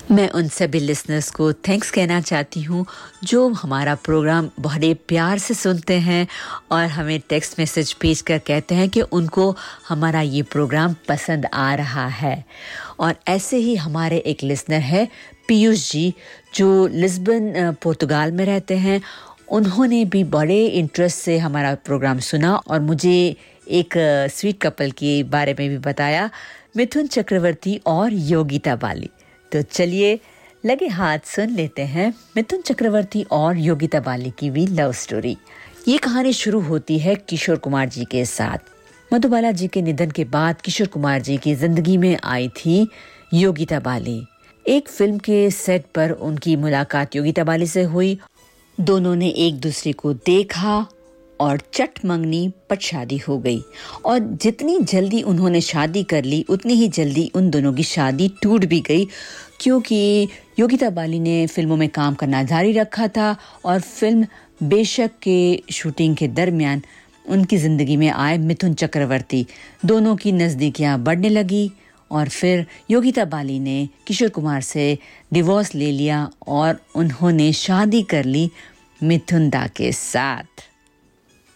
मैं उन सभी लिसनर्स को थैंक्स कहना चाहती हूँ जो हमारा प्रोग्राम बड़े प्यार से सुनते हैं और हमें टेक्स्ट मैसेज भेज कर कहते हैं कि उनको हमारा ये प्रोग्राम पसंद आ रहा है। और ऐसे ही हमारे एक लिसनर है पीयूष जी, जो लिस्बन पुर्तगाल में रहते हैं। उन्होंने भी बड़े इंटरेस्ट से हमारा प्रोग्राम सुना और मुझे एक स्वीट कपल के बारे में भी बताया, मिथुन चक्रवर्ती और योगिता बाली। तो चलिए लगे हाथ सुन लेते हैं मिथुन चक्रवर्ती और योगिता बाली की भी लव स्टोरी। ये कहानी शुरू होती है किशोर कुमार जी के साथ। मधुबाला जी के निधन के बाद किशोर कुमार जी की जिंदगी में आई थी योगिता बाली। एक फिल्म के सेट पर उनकी मुलाकात योगिता बाली से हुई। दोनों ने एक दूसरे को देखा और चट मंगनी पर शादी हो गई। और जितनी जल्दी उन्होंने शादी कर ली उतनी ही जल्दी उन दोनों की शादी टूट भी गई, क्योंकि योगिता बाली ने फिल्मों में काम करना जारी रखा था और फिल्म बेशक के शूटिंग के दरमियान उनकी ज़िंदगी में आए मिथुन चक्रवर्ती। दोनों की नज़दीकियां बढ़ने लगी और फिर योगिता बाली ने किशोर कुमार से डिवोर्स ले लिया और उन्होंने शादी कर ली मिथुन दा के साथ।